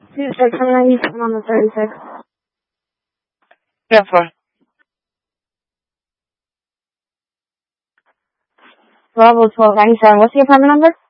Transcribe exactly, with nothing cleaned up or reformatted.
two six ninety-seven on the thirty-six. Yeah, for. Bravo twelve ninety-seven. What's the apartment number?